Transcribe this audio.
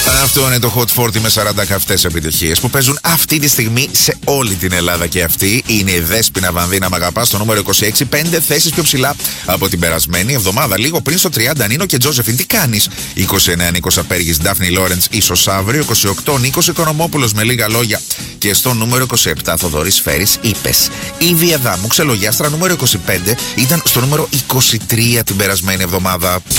Αυτό είναι το Hot 40 με 40 καυτές επιτυχίες που παίζουν αυτή τη στιγμή σε όλη την Ελλάδα. Και αυτή είναι η Δέσποινα Βανδίνα Μ' αγαπάς, στο νούμερο 26, 5 θέσεις πιο ψηλά από την περασμένη εβδομάδα. Λίγο πριν στο 30, Νίνο και Τζόζεφιν, τι κάνεις? 29, Νίκος Απέργης, Ντάφνη Λόρεντς, ίσως αύριο. 28, Νίκος Οικονομόπουλος, με λίγα λόγια. Και στο νούμερο 27, Θοδωρής Φέρης, είπες. Η Βιαδάμου, Ξελογιάστρα, νούμερο 25, ήταν στο νούμερο 23 την περασμένη εβδομάδα.